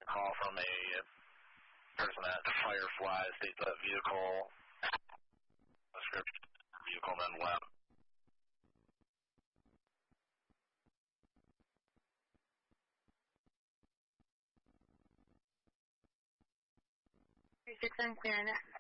call from a person at Firefly states that vehicle description, vehicle then left. 36 unclear,